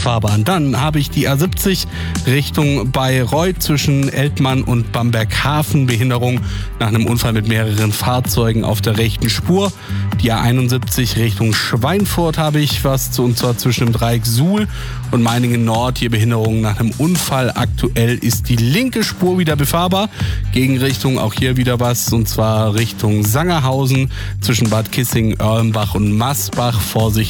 Fahrbahn. Dann habe ich die A70 Richtung Bayreuth zwischen Eltmann und Bamberghafen. Behinderung nach einem Unfall mit mehreren Fahrzeugen auf der rechten Spur. Die A71 Richtung Schweinfurt habe ich was, und zwar zwischen dem Dreieck Suhl und Meiningen Nord. Hier Behinderung nach einem Unfall. Aktuell ist die linke Spur wieder befahrbar. Gegenrichtung auch hier wieder was, und zwar Richtung Sangerhausen zwischen Bad Kissingen, Erlenbach und Massbach. Vorsicht